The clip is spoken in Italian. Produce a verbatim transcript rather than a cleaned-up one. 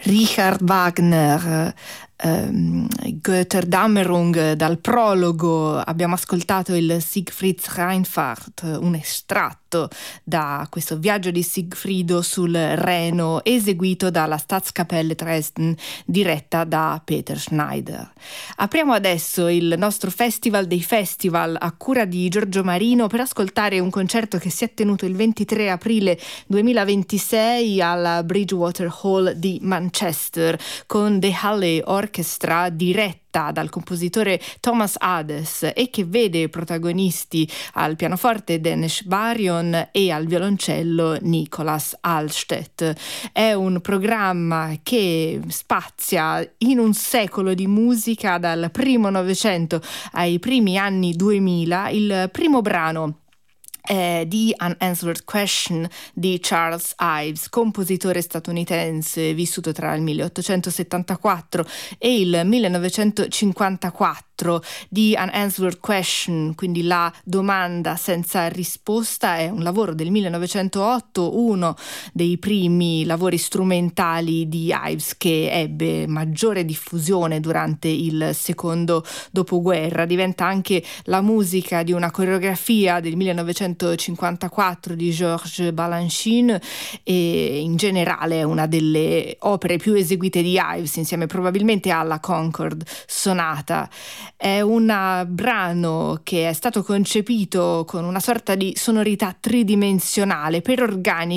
Richard Wagner, ehm, Götterdämmerung. Dal prologo abbiamo ascoltato il Siegfrieds Rheinfahrt, un estratto da questo viaggio di Sigfrido sul Reno eseguito dalla Staatskapelle Dresden, diretta da Peter Schneider. Apriamo adesso il nostro Festival dei Festival a cura di Giorgio Marino per ascoltare un concerto che si è tenuto il ventitré aprile duemilaventisei alla Bridgewater Hall di Manchester con The Halley Orchestra, diretta dal compositore Thomas Hades e che vede protagonisti al pianoforte Dennis Barion e al violoncello Nicolas Hallstedt. È un programma che spazia in un secolo di musica dal primo Novecento ai primi anni duemila. Il primo brano Eh, The Unanswered Question di Charles Ives, compositore statunitense vissuto tra il milleottocentosettantaquattro e il millenovecentocinquantaquattro. The Unanswered Question, quindi la domanda senza risposta, è un lavoro del millenovecentootto, uno dei primi lavori strumentali di Ives che ebbe maggiore diffusione durante il secondo dopoguerra. Diventa anche la musica di una coreografia del millenovecentocinquantaquattro di Georges Balanchine e in generale è una delle opere più eseguite di Ives, insieme probabilmente alla Concord Sonata. È un brano che è stato concepito con una sorta di sonorità tridimensionale per organi